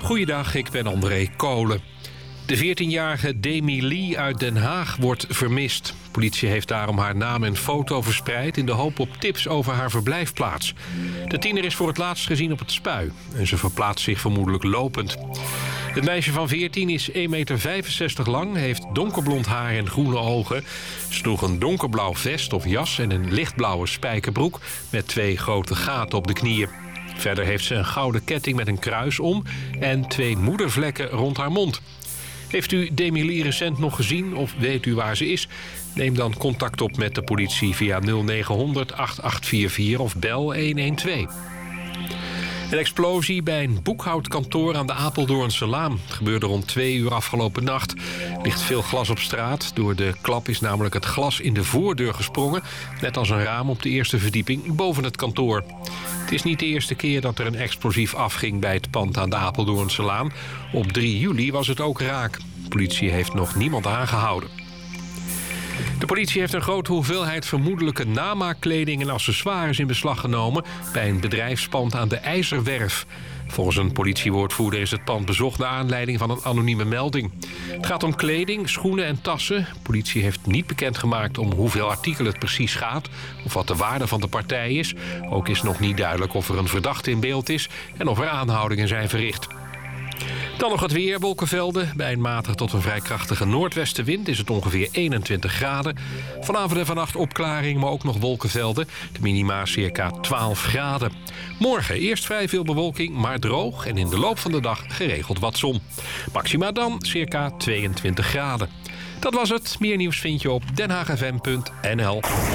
Goeiedag, ik ben André Kolen. De 14-jarige Demi Lee uit Den Haag wordt vermist. Politie heeft daarom haar naam en foto verspreid in de hoop op tips over haar verblijfplaats. De tiener is voor het laatst gezien op het Spui en ze verplaatst zich vermoedelijk lopend. Het meisje van 14 is 1,65 meter lang, heeft donkerblond haar en groene ogen. Ze droeg een donkerblauw vest of jas en een lichtblauwe spijkerbroek met 2 grote gaten op de knieën. Verder heeft ze een gouden ketting met een kruis om en 2 moedervlekken rond haar mond. Heeft u Demi Lee recent nog gezien of weet u waar ze is? Neem dan contact op met de politie via 0900 8844 of bel 112. Een explosie bij een boekhoudkantoor aan de Apeldoornse Laan. Het gebeurde rond 2 uur afgelopen nacht. Er ligt veel glas op straat. Door de klap is namelijk het glas in de voordeur gesprongen. Net als een raam op de eerste verdieping boven het kantoor. Het is niet de eerste keer dat er een explosief afging bij het pand aan de Apeldoornse Laan. Op 3 juli was het ook raak. De politie heeft nog niemand aangehouden. De politie heeft een grote hoeveelheid vermoedelijke namaakkleding en accessoires in beslag genomen bij een bedrijfspand aan de IJzerwerf. Volgens een politiewoordvoerder is het pand bezocht naar aanleiding van een anonieme melding. Het gaat om kleding, schoenen en tassen. De politie heeft niet bekendgemaakt om hoeveel artikelen het precies gaat of wat de waarde van de partij is. Ook is nog niet duidelijk of er een verdachte in beeld is en of er aanhoudingen zijn verricht. Dan nog het weer, wolkenvelden. Bij een matige tot een vrij krachtige noordwestenwind is het ongeveer 21 graden. Vanavond en vannacht opklaring, maar ook nog wolkenvelden. De minima circa 12 graden. Morgen eerst vrij veel bewolking, maar droog. En in de loop van de dag geregeld wat zon. Maxima dan circa 22 graden. Dat was het. Meer nieuws vind je op denhaagfm.nl.